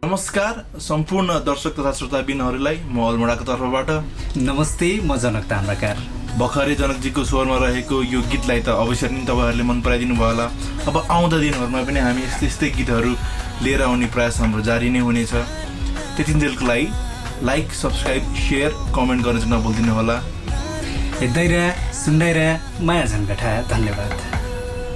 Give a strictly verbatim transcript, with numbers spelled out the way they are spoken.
नमस्कार सम्पूर्ण दर्शक तथा श्रोताबिनहरूलाई म अलमोडाको तर्फबाट नमस्ते, म जनक ताम्राकार। भर्खरै जनकजीको स्वरमा रहेको यो गीतलाई त अवश्य नै तपाईँहरूले मन पराइदिनु भयो होला। अब आउँदा दिनहरूमा पनि हामी यस्तै यस्तै गीतहरू लिएर आउने प्रयास हाम्रो जारी नै हुनेछ। त्यतिन्जेलको लागि लाइक, सब्सक्राइब, सेयर, कमेन्ट गर्न चाहिँ नभुलिदिनु होला। हेर्दै रह, सुन्दै रह, माया झन्कटा। धन्यवाद।